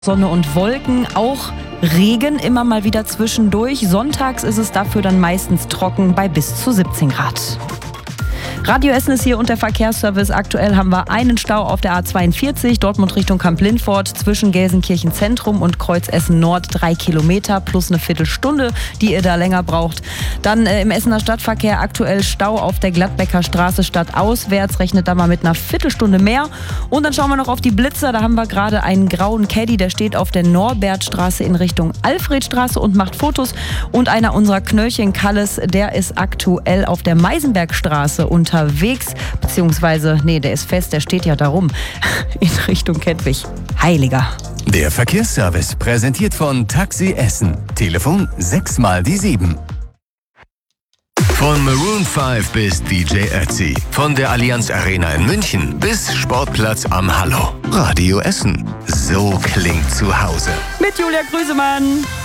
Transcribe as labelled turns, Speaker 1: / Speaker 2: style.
Speaker 1: Sonne und Wolken, auch Regen immer mal wieder zwischendurch. Sonntags ist es dafür dann meistens trocken bei bis zu 17 Grad. Radio Essen ist hier und der Verkehrsservice. Aktuell haben wir einen Stau auf der A42, Dortmund Richtung Kamp-Lindfort, zwischen Gelsenkirchen Zentrum und Kreuz Essen Nord 3 Kilometer plus eine Viertelstunde, die ihr da länger braucht. Dann im Essener Stadtverkehr aktuell Stau auf der Gladbecker Straße stadtauswärts, rechnet da mal mit einer Viertelstunde mehr. Und dann schauen wir noch auf die Blitzer, da haben wir gerade einen grauen Caddy, der steht auf der Norbertstraße in Richtung Alfredstraße und macht Fotos. Und einer unserer Knöllchen Kalles, der ist aktuell auf der Meisenbergstraße unterwegs, beziehungsweise, der ist fest, der steht ja da rum, in Richtung Kettwig. Heiliger.
Speaker 2: Der Verkehrsservice präsentiert von Taxi Essen. Telefon 6x7. Von Maroon 5 bis DJ Ötzi. Von der Allianz Arena in München bis Sportplatz am Hallo. Radio Essen. So klingt zu Hause.
Speaker 1: Mit Julia Grüsemann.